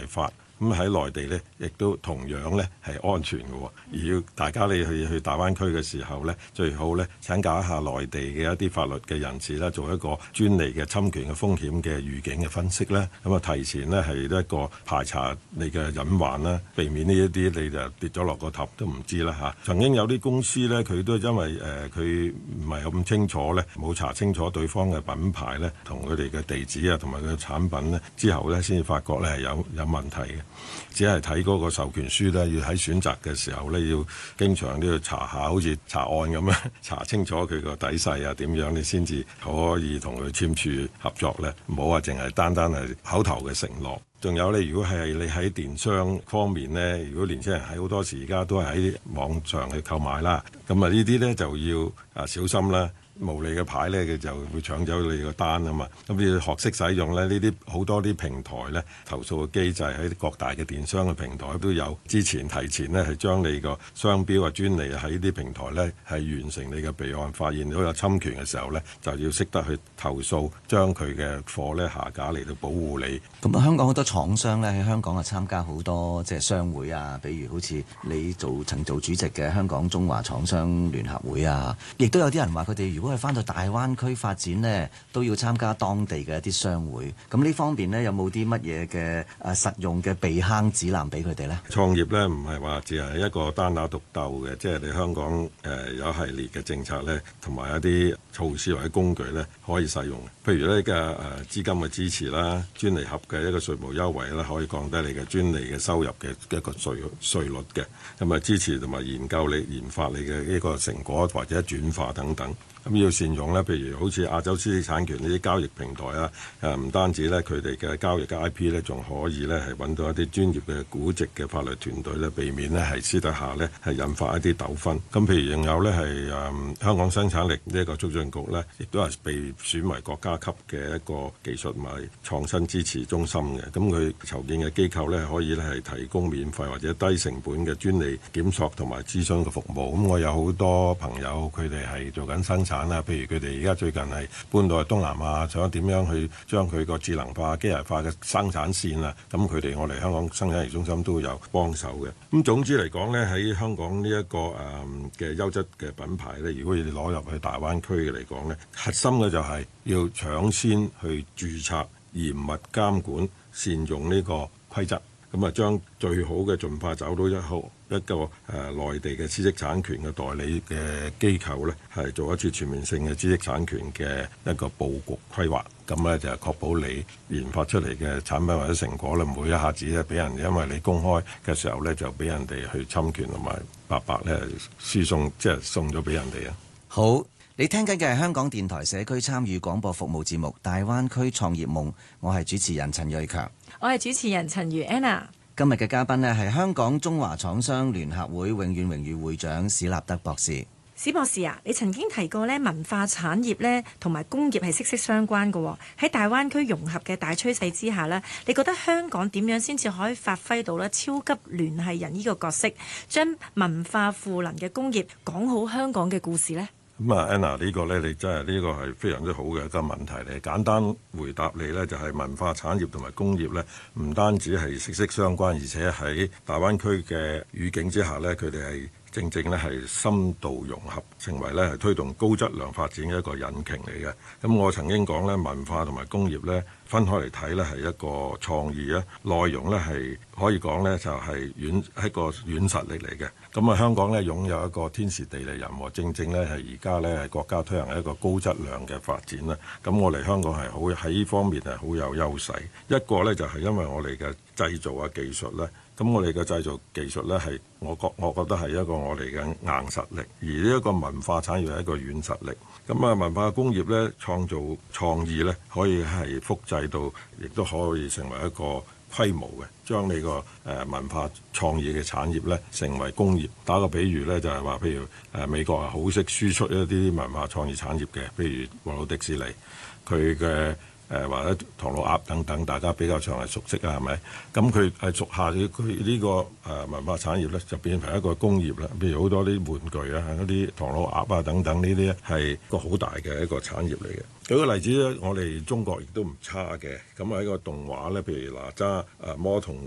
法。咁喺內地呢，亦都同樣呢係安全嘅喎。而要大家你去大灣區嘅時候呢，最好呢請教一下內地嘅一啲法律嘅人士啦，做一個專利嘅侵權嘅風險嘅預警嘅分析啦。咁啊，提前呢係一個排查你嘅隱患啦，避免呢一啲你就跌咗落個頭都唔知啦嚇。曾經有啲公司呢，佢都因為佢唔係咁清楚呢，冇查清楚對方嘅品牌呢，同佢哋嘅地址啊，同埋佢嘅產品呢，之後呢先至發覺呢係有問題嘅。只係睇嗰個授權書呢，要喺選擇嘅時候呢，要經常都要查下，好似查案咁樣，查清楚佢個底細啊點樣，你先至可以同佢簽署合作呢。唔好話淨係單係口頭嘅承諾。仲有呢，如果係你喺電商方面呢，如果年輕人喺好多時而家都係喺網上去購買啦，咁啊呢啲呢就要小心啦。無理嘅牌呢，佢就會搶走你個單啊嘛。咁你要學識使用咧，呢啲好多啲平台呢，投訴嘅機制喺各大嘅電商嘅平台都有。之前提前呢，係將你個商標啊、專利喺呢啲平台呢，係完成你嘅備案。發現到有侵權嘅時候呢，就要識得去投訴，將佢嘅貨呢下架嚟到保護你。 咁啊，香港好多廠商呢，喺香港啊參加好多即係商會啊，比如好似你曾做主席嘅香港中華廠商聯合會啊，亦都有啲人話佢哋如果係翻到大灣區發展呢，都要參加當地嘅一啲商會。咁呢方面呢，有冇啲乜嘢嘅實用嘅避坑指南俾佢哋呢？ 創業呢，唔係話只係一個單打獨鬥嘅，即係你香港有系列嘅政策呢，同埋一啲措施或者工具呢，可以使用。譬如呢個資金嘅支持啦，專利盒嘅一個稅務優惠啦，可以降低你嘅專利嘅收入嘅一個稅率嘅。咁啊，支持同埋研究你研發你嘅呢個成果或者轉化等等。咁要善用咧，譬如好似亞洲知識產權呢啲交易平台啊，唔單止咧佢哋嘅交易嘅 IP 咧，仲可以咧係揾到一啲專業嘅估值嘅法律團隊咧，避免咧係私底下咧係引發一啲糾紛。咁譬如仲有咧係香港生產力呢一個促進局咧，亦都係被選為國家級嘅一個技術同埋創新支持中心嘅。咁佢籌建嘅機構咧，可以咧係提供免費或者低成本嘅專利檢索同埋諮詢嘅服務。咁我有好多朋友佢哋係做緊生產啦，譬如佢哋而家最近係搬到去東南亞，想點樣去將佢個智能化、機械化嘅生產線啊，咁佢哋我哋香港生產力中心都有幫手嘅。咁總之嚟講呢，喺香港呢一個嘅優質嘅品牌呢，如果你攞入去大灣區嘅嚟講呢，核心嘅就係要搶先去註冊、嚴密監管、善用呢個規則，咁啊將最好嘅盡快找到一個內地嘅知識產權嘅代理嘅機構呢，係做一次全面性嘅知識產權嘅一個佈局規劃，咁呢，就係確保你研發出嚟嘅產品或者成果呢，唔會一下子咧俾人因為你公開嘅時候呢，就俾人哋去侵權同埋白白咧輸送，即係送咗俾人哋啊！ 好，你聽緊嘅係香港電台社區參與廣播服務節目《大灣區創業夢》，我係主持人陳瑞強， 我係主持人陳如 Anna。 今日嘅嘉賓呢係香港中華廠商聯合會永遠榮譽會長史立德博士。 史博士啊，你曾經提過呢，文化產業呢同埋工業係息息相關嘅喎。喺大灣區融合嘅大趨勢之下呢，你覺得香港點樣先至可以發揮到呢超級聯繫人呢個角色，將文化賦能嘅工業講好香港嘅故事呢？ 咁啊 Anna 呢個呢，你真係呢個係非常之好嘅一個問題嚟。簡單回答你呢，就係文化產業同埋工業呢，唔單止係息息相關，而且喺大灣區嘅語境之下呢，佢哋係正正咧係深度融合，成為咧係推動高質量發展嘅一個引擎嚟嘅。咁我曾經講咧，文化同埋工業咧分開嚟睇咧係一個創意啊，內容咧係可以講咧就係一個軟實力嚟嘅。咁啊，香港咧擁有一個天時地利人和，正正咧係而家咧係國家推行一個高質量嘅發展啦。咁我哋香港係好喺呢方面係好有優勢。一個咧就係因為我哋嘅製造啊技術咧。咁我哋嘅製造技術呢，係我覺得係一個我哋嘅硬實力，而呢一個文化產業係一個軟實力。咁啊，文化工業呢，創造創意呢，可以係複製到，亦都可以成為一個規模嘅，將你個文化創意嘅產業呢，成為工業。打個比喻呢，就係話，譬如美國係好識輸出一啲文化創意產業嘅，譬如華特迪士尼，佢嘅或者唐老鴨等等，大家比較上係熟悉啊，係咪？咁佢係屬下佢呢個文化產業咧，就變成一個工業啦。譬如好多啲玩具啊，嗰啲唐老鴨啊等等，呢啲係個好大嘅一個產業嚟嘅。舉個例子咧，我哋中國亦都唔差嘅。咁喺個動畫咧，譬如哪吒魔童